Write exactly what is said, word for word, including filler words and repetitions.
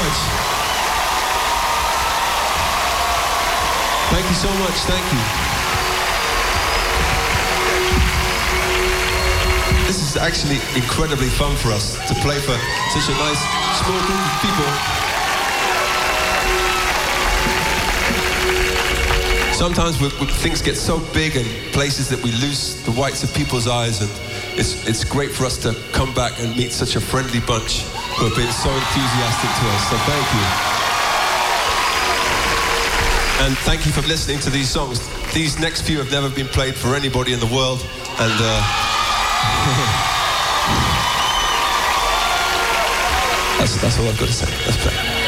much. Thank you so much, thank you. This is actually incredibly fun for us to play for such a nice, small group of people. Sometimes we, we, things get so big and places that we lose the whites of people's eyes, and it's, it's great for us to come back and meet such a friendly bunch who have been so enthusiastic to us, so thank you. And thank you for listening to these songs. These next few have never been played for anybody in the world, and uh, that's, that's all I've got to say. Let's play.